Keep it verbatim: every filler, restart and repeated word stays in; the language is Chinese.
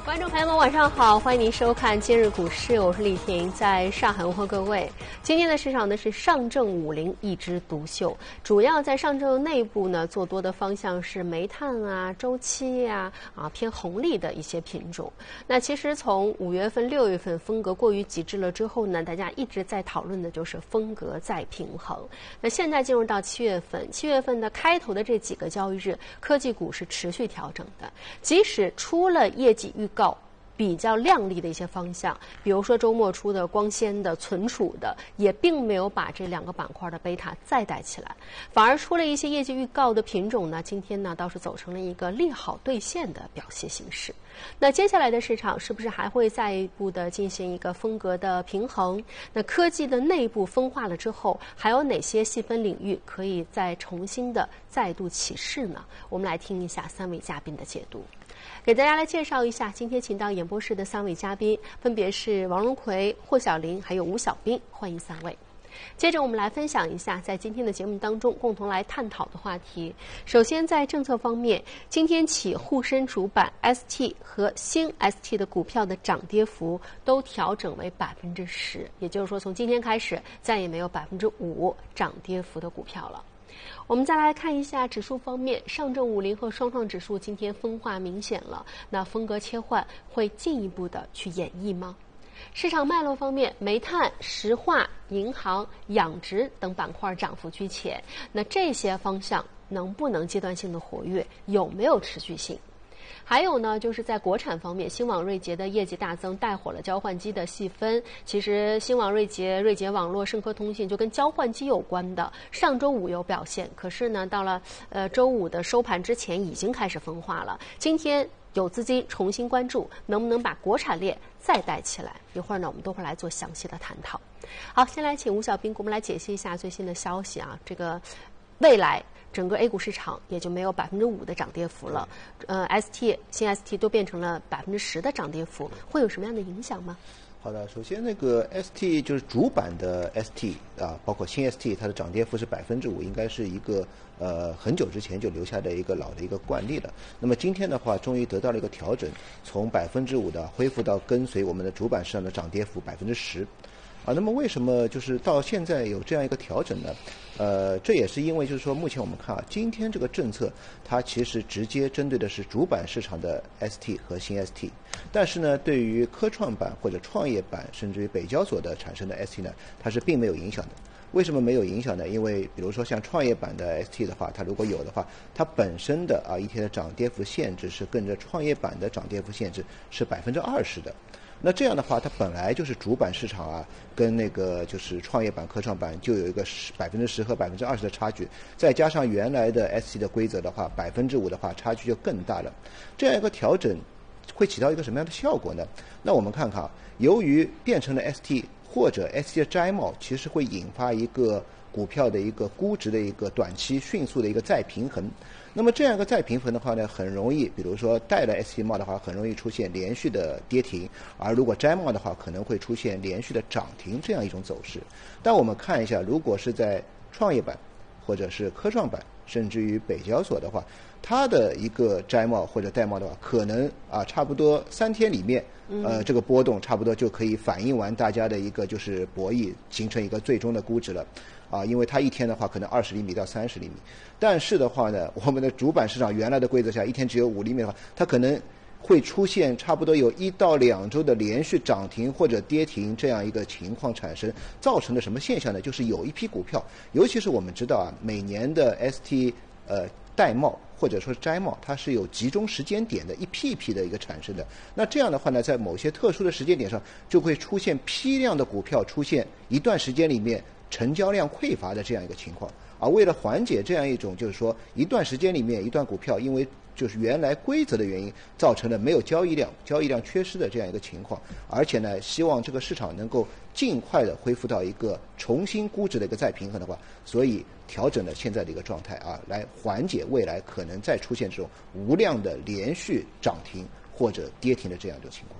观众朋友们，晚上好，欢迎您收看今日股市，我是李婷，在上海问候各位。今天的市场呢是上证五零一枝独秀，主要在上证内部呢做多的方向是煤炭啊、周期呀 啊, 啊偏红利的一些品种。那其实从五月份、六月份风格过于极致了之后呢，大家一直在讨论的就是风格再平衡。那现在进入到七月份，七月份的开头的这几个交易日，科技股是持续调整的，即使出了业绩预告比较亮丽的一些方向，比如说周末出的光纤的、存储的，也并没有把这两个板块的贝塔再带起来，反而出了一些业绩预告的品种呢，今天呢倒是走成了一个利好兑现的表现形式。那接下来的市场是不是还会再一步的进行一个风格的平衡？那科技的内部分化了之后，还有哪些细分领域可以再重新的再度起势呢？我们来听一下三位嘉宾的解读。给大家来介绍一下，今天请到演播室的三位嘉宾，分别是王荣奎、霍小林还有吴小兵，欢迎三位。接着我们来分享一下在今天的节目当中共同来探讨的话题。首先在政策方面，今天起沪深主板 S T 和新 S T 的股票的涨跌幅都调整为百分之十，也就是说从今天开始再也没有百分之五涨跌幅的股票了。我们再来看一下指数方面，上证五零和双创指数今天分化明显了，那风格切换会进一步的去演绎吗？市场脉络方面，煤炭、石化、银行、养殖等板块涨幅居前，那这些方向能不能阶段性的活跃，有没有持续性？还有呢，就是在国产方面，新网瑞捷的业绩大增，带火了交换机的细分。其实新网瑞捷、瑞捷网络、盛科通信就跟交换机有关的，上周五有表现，可是呢，到了呃周五的收盘之前已经开始分化了。今天有资金重新关注，能不能把国产链再带起来？一会儿呢，我们都会来做详细的探讨。好，先来请吴小兵给我们来解析一下最新的消息啊，这个未来整个 A 股市场也就没有百分之五的涨跌幅了，呃 ，S T 新 S T 都变成了百分之十的涨跌幅，会有什么样的影响吗？ 好的，首先那个 S T 就是主板的 S T 啊，包括新 S T， 它的涨跌幅是百分之五，应该是一个呃很久之前就留下的一个老的一个惯例了。那么今天的话，终于得到了一个调整，从百分之五的恢复到跟随我们的主板市场的涨跌幅百分之十。啊，那么为什么就是到现在有这样一个调整呢？呃，这也是因为就是说，目前我们看啊，今天这个政策它其实直接针对的是主板市场的 S T 和新 S T， 但是呢，对于科创板或者创业板甚至于北交所的产生的 S T 呢，它是并没有影响的。为什么没有影响呢？因为比如说像创业板的 S T 的话，它如果有的话，它本身的啊一天的涨跌幅限制是跟着创业板的涨跌幅限制是百分之二十的。那这样的话，它本来就是主板市场啊，跟那个就是创业板、科创板就有一个百分之十和百分之二十的差距，再加上原来的 S T 的规则的话，百分之五的话，差距就更大了。这样一个调整会起到一个什么样的效果呢？那我们看看啊，由于变成了 S T 或者 S T 的摘帽，其实会引发一个股票的一个估值的一个短期迅速的一个再平衡。那么这样一个再平衡的话呢，很容易，比如说戴了 S T 帽的话，很容易出现连续的跌停；而如果摘帽的话，可能会出现连续的涨停这样一种走势。但我们看一下，如果是在创业板或者是科创板，甚至于北交所的话，它的一个摘帽或者戴帽的话，可能啊差不多三天里面，呃这个波动差不多就可以反映完大家的一个就是博弈，形成一个最终的估值了。啊，因为它一天的话可能二十厘米到三十厘米，但是的话呢，我们的主板市场原来的规则下，一天只有五厘米的话，它可能会出现差不多有一到两周的连续涨停或者跌停这样一个情况产生，造成的什么现象呢？就是有一批股票，尤其是我们知道啊，每年的 S T 呃戴帽或者说是摘帽，它是有集中时间点的一批一批的一个产生的。那这样的话呢，在某些特殊的时间点上，就会出现批量的股票出现一段时间里面成交量匮乏的这样一个情况。而为了缓解这样一种就是说一段时间里面一段股票因为就是原来规则的原因造成了没有交易量交易量缺失的这样一个情况，而且呢希望这个市场能够尽快的恢复到一个重新估值的一个再平衡的话，所以调整了现在的一个状态啊，来缓解未来可能再出现这种无量的连续涨停或者跌停的这样一种情况。